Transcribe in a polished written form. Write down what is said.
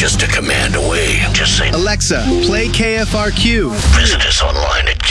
just a command away. Just say, Alexa, play KFRQ. visit us online at